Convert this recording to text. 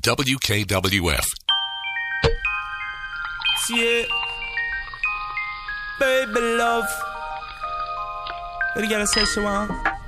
WKWF. Yeah. Baby love. What do you gotta say, Shawan?